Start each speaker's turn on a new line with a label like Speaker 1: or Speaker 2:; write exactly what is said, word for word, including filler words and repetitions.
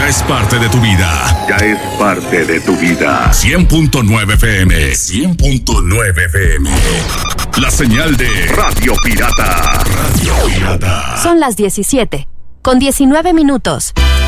Speaker 1: ya es parte de tu vida.
Speaker 2: Ya es parte de tu vida.
Speaker 1: cien punto nueve F M. cien punto nueve F M. La señal de Radio Pirata. Radio Pirata.
Speaker 3: Son las diecisiete, con diecinueve minutos.